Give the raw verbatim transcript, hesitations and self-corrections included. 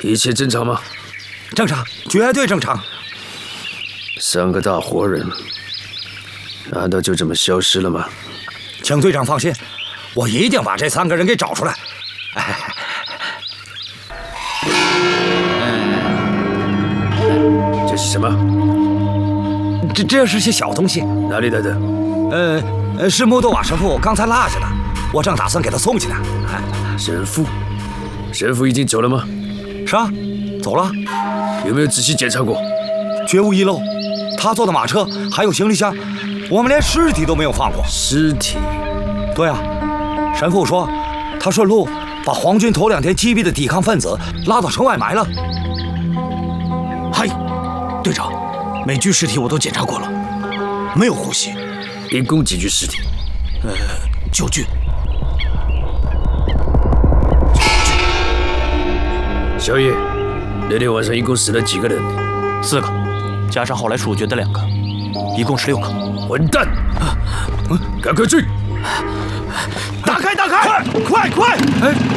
一切正常吗？ 正常，绝对正常。 三个大活人，难道就这么消失了吗？ 请队长放心，我一定把这三个人给找出来。哎， 这是什么？ 这这是些小东西， 哪里来的？ 呃，呃是穆多瓦神父刚才落下的，我正打算给他送去呢。哎， 神父，神父已经走了吗？ 是啊，走了。 有没有仔细检查过？ 绝无遗漏。他坐的马车还有行李箱，我们连尸体都没有放过。 尸体？ 对啊，神父说他顺路把皇军头两天击毙的抵抗分子拉到城外埋了。 嗨，队长，每具尸体我都检查过了，没有呼吸。 一共几具尸体？ 呃，九具。 小野，那天晚上一共死了几个人？ 四个，加上后来处决的两个，一共是六个。 混蛋！赶快去！ 打开，打开， 快快快！哎。